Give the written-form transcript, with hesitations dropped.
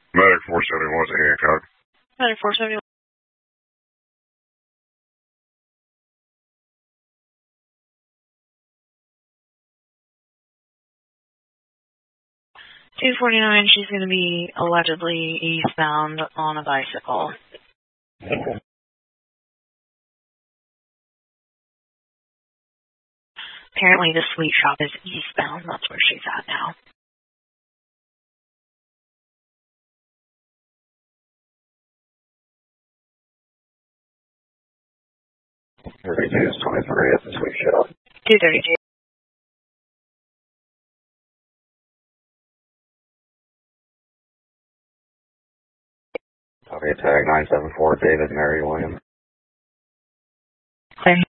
Medic 471 to Hancock. Medic 471. .249, she's going to be allegedly eastbound on a bicycle. Apparently the sweet shop is eastbound. That's where she's at now. 32 is 23 at the sweet shop. 232. Okay, tag 974, David Mary Williams. Clear.